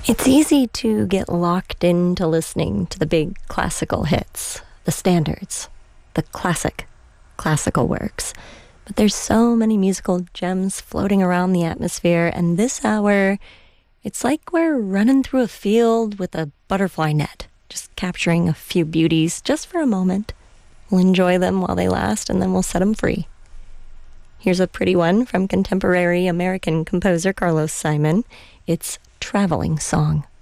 It's easy to get locked into listening to the big classical hits, the standards, the classical works. But there's so many musical gems floating around the atmosphere, and this hour, it's like we're running through a field with a butterfly net, just capturing a few beauties just for a moment. We'll enjoy them while they last, and then we'll set them free. Here's a pretty one from contemporary American composer Carlos Simon. It's Traveling Song.